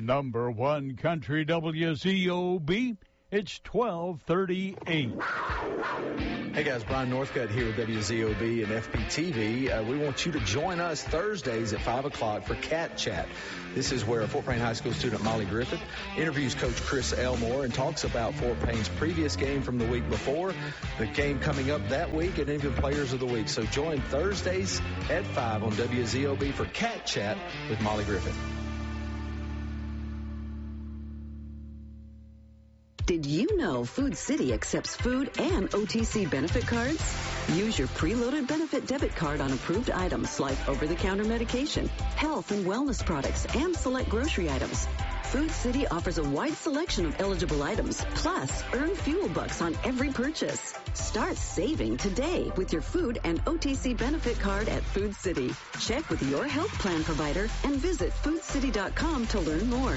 number one country WZOB. It's 12:38. Hey guys, Brian Northcutt here with WZOB and FPTV. We want you to join us Thursdays at 5 o'clock for Cat Chat. This is where Fort Payne High School student Molly Griffith interviews Coach Chris Elmore and talks about Fort Payne's previous game from the week before, the game coming up that week, and even players of the week. So join Thursdays at 5 on WZOB for Cat Chat with Molly Griffith. Did you know Food City accepts food and OTC benefit cards? Use your preloaded benefit debit card on approved items like over-the-counter medication, health and wellness products, and select grocery items. Food City offers a wide selection of eligible items, plus earn fuel bucks on every purchase. Start saving today with your food and OTC benefit card at Food City. Check with your health plan provider and visit foodcity.com to learn more.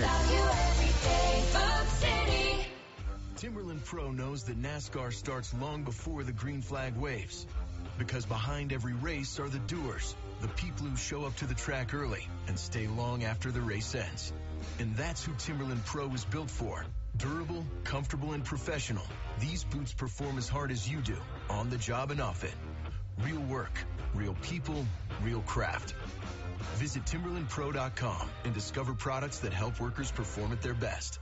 Timberland Pro knows that NASCAR starts long before the green flag waves. Because behind every race are the doers, the people who show up to the track early and stay long after the race ends. And that's who Timberland Pro is built for. Durable, comfortable, and professional. These boots perform as hard as you do, on the job and off it. Real work, real people, real craft. Visit TimberlandPro.com and discover products that help workers perform at their best.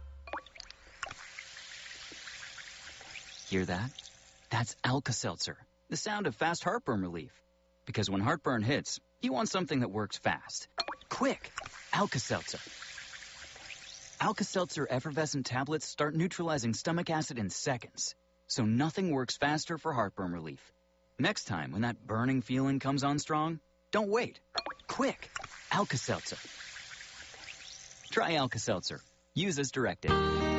Hear that? That's Alka-Seltzer, the sound of fast heartburn relief. Because when heartburn hits, you want something that works fast. Quick! Alka-Seltzer. Alka-Seltzer effervescent tablets start neutralizing stomach acid in seconds. So nothing works faster for heartburn relief. Next time when that burning feeling comes on strong, don't wait. Quick! Alka-Seltzer. Try Alka-Seltzer. Use as directed.